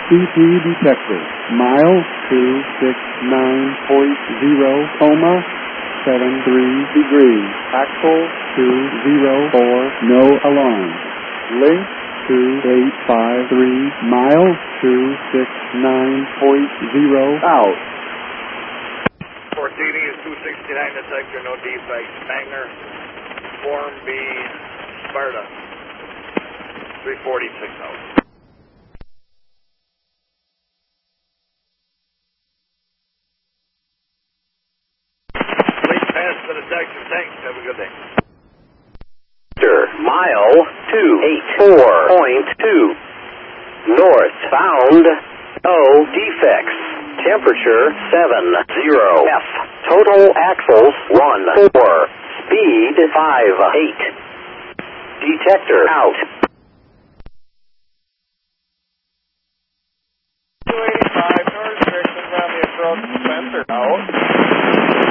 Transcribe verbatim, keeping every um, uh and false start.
C P detector. Mile two six nine point zero, coma, seven three degrees. Axle two zero four, no alarm. Link two eight five three, mile two six nine point zero, out. fourteen is two sixty-nine detector, no defects. Magner, Form B, Sparta, three forty-six out. Please pass the detector. Thanks. Have a good day. Mile two eighty-four point two. North bound. No defects. Temperature seven zero F. Total axles one four. Speed five eight. Detector out. two eighty-five, north direction, Romeo approach.